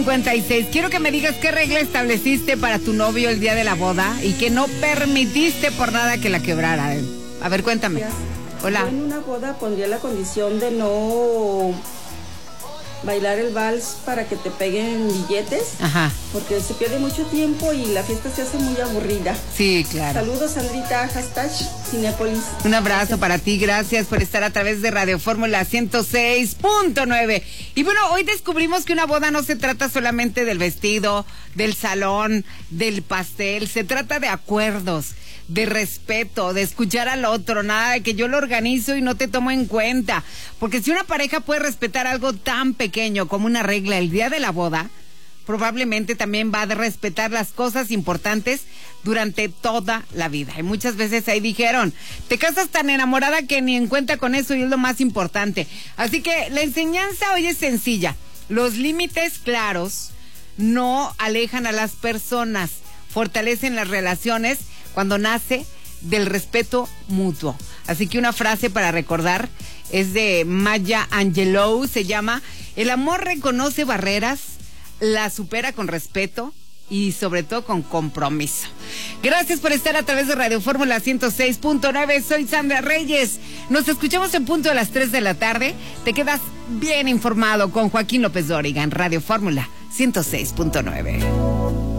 56. Quiero que me digas qué regla estableciste para tu novio el día de la boda y que no permitiste por nada que la quebrara. A ver, cuéntame. Hola. Yo en una boda pondría la condición de no bailar el vals para que te peguen billetes. Ajá. Porque se pierde mucho tiempo y la fiesta se hace muy aburrida. Sí, claro. Saludos, Sandrita, hashtag Cinépolis. Un abrazo para ti, gracias por estar a través de Radio Fórmula 106.9. Y bueno, hoy descubrimos que una boda no se trata solamente del vestido, del salón, del pastel, se trata de acuerdos, de respeto, de escuchar al otro, nada de que yo lo organizo y no te tomo en cuenta. Porque si una pareja puede respetar algo tan pequeño como una regla el día de la boda, probablemente también va a respetar las cosas importantes durante toda la vida. Y muchas veces ahí dijeron, te casas tan enamorada que ni en cuenta con eso y es lo más importante. Así que la enseñanza hoy es sencilla. Los límites claros no alejan a las personas, fortalecen las relaciones cuando nace del respeto mutuo. Así que una frase para recordar es de Maya Angelou, se llama: el amor reconoce barreras, la supera con respeto y sobre todo con compromiso. Gracias por estar a través de Radio Fórmula 106.9. Soy Sandra Reyes. Nos escuchamos en punto a las 3 de la tarde. Te quedas bien informado con Joaquín López Dóriga en Radio Fórmula 106.9.